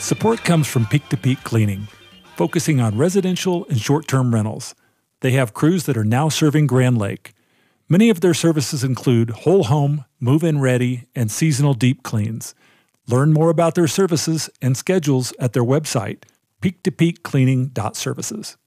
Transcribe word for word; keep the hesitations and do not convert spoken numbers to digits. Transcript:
Support comes from Peak to Peak Cleaning, focusing on residential and short-term rentals. They have crews that are now serving Grand Lake. Many of their services include whole home, move-in ready, and seasonal deep cleans. Learn more about their services and schedules at their website, peak to peak cleaning dot services.